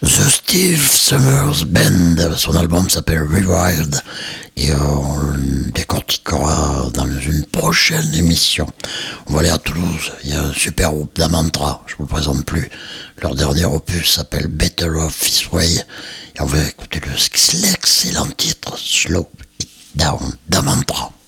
The Steve Summers Band, son album s'appelle Rewired et on le décortiquera dans une prochaine émission. On va aller à Toulouse, il y a un super groupe d'Amantra, je ne vous le présente plus. Leur dernier opus s'appelle Better Off This Way et on va écouter l'excellent titre Slow It Down d'Amantra.